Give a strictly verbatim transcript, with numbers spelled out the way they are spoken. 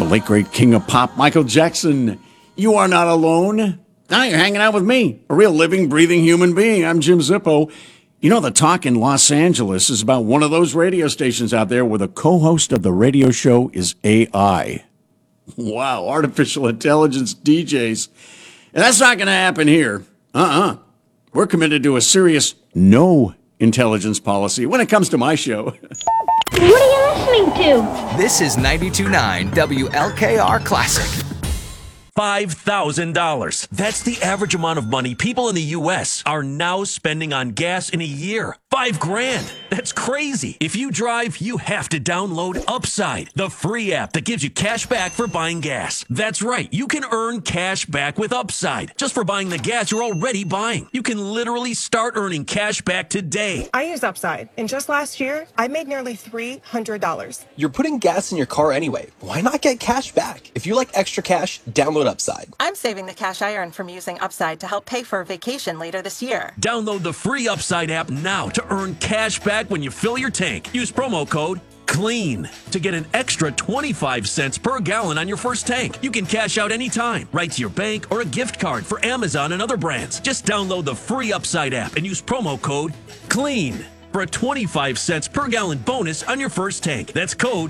The late great king of pop, Michael Jackson. You are not alone. Now you're hanging out with me, a real living, breathing human being. I'm Jim Zippo. You know, the talk in Los Angeles is about one of those radio stations out there where the co-host of the radio show is A I. Wow, artificial intelligence D Js. And that's not going to happen here. Uh-uh. We're committed to a serious no intelligence policy when it comes to my show. What are you listening to? This is ninety-two point nine W L K R Classic. five thousand dollars. That's the average amount of money people in the U S are now spending on gas in a year. Five grand. That's crazy. If you drive, you have to download Upside, the free app that gives you cash back for buying gas. That's right. You can earn cash back with Upside just for buying the gas you're already buying. You can literally start earning cash back today. I use Upside, and just last year, I made nearly three hundred dollars. You're putting gas in your car anyway. Why not get cash back? If you like extra cash, download Upside. I'm saving the cash I earn from using Upside to help pay for a vacation later this year. Download the free Upside app now to earn cash back when you fill your tank. Use promo code CLEAN to get an extra twenty-five cents per gallon on your first tank. You can cash out anytime, right to your bank or a gift card for Amazon and other brands. Just download the free Upside app and use promo code CLEAN for a twenty-five cents per gallon bonus on your first tank. That's code